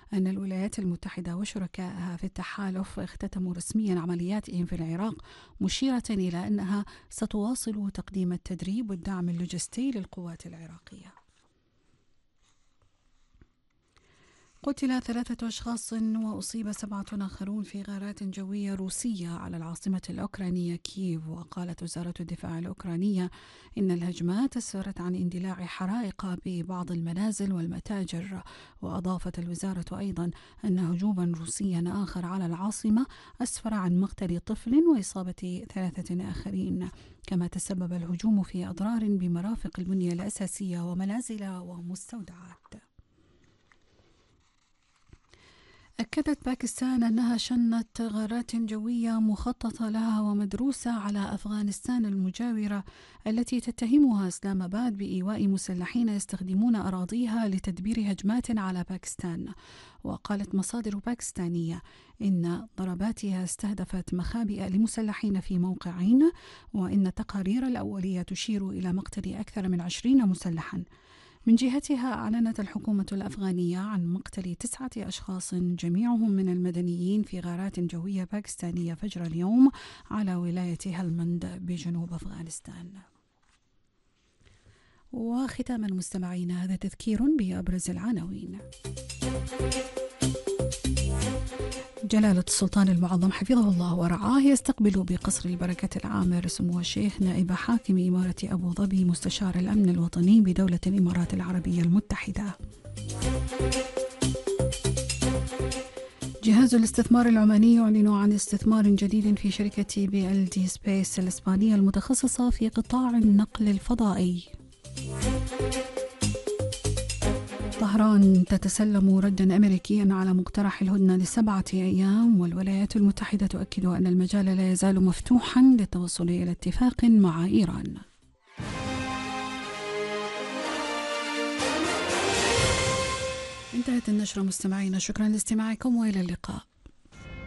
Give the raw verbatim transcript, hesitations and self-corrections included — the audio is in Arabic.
أن الولايات المتحدة وشركائها في التحالف اختتموا رسميا عملياتهم في العراق، مشيرة إلى أنها ستواصل تقديم التدريب والدعم اللوجستي للقوات العراقية. قتل ثلاثة أشخاص وأصيب سبعة آخرون في غارات جوية روسية على العاصمة الأوكرانية كييف. وقالت وزارة الدفاع الأوكرانية إن الهجمات أسفرت عن اندلاع حرائق ببعض المنازل والمتاجر. وأضافت الوزارة أيضا أن هجوما روسيا آخر على العاصمة أسفر عن مقتل طفل وإصابة ثلاثة آخرين. كما تسبب الهجوم في أضرار بمرافق البنية الأساسية ومنازل ومستودعات. أكدت باكستان أنها شنت غارات جوية مخططة لها ومدروسة على أفغانستان المجاورة التي تتهمها إسلام آباد بإيواء مسلحين يستخدمون أراضيها لتدبير هجمات على باكستان. وقالت مصادر باكستانية إن ضرباتها استهدفت مخابئ لمسلحين في موقعين، وإن التقارير الأولية تشير إلى مقتل أكثر من عشرين مسلحا. من جهتها أعلنت الحكومة الأفغانية عن مقتل تسعة أشخاص جميعهم من المدنيين في غارات جوية باكستانية فجر اليوم على ولاية هلمند بجنوب أفغانستان. وختاما مستمعين، هذا تذكير بأبرز العناوين. جلالة السلطان المعظم حفظه الله ورعاه يستقبل بقصر البركة العامر سمو الشيخ نائب حاكم إمارة أبو ظبي مستشار الأمن الوطني بدولة الإمارات العربية المتحدة. جهاز الاستثمار العماني يعلن عن استثمار جديد في شركة بي إل دي سبيس الإسبانية المتخصصة في قطاع النقل الفضائي. طهران تتسلم ردا أمريكيا على مقترح الهدنة لسبعة أيام، والولايات المتحدة تؤكد أن المجال لا يزال مفتوحا للتوصل إلى اتفاق مع إيران. انتهت النشرة مستمعينا، شكرا لاستماعكم وإلى اللقاء.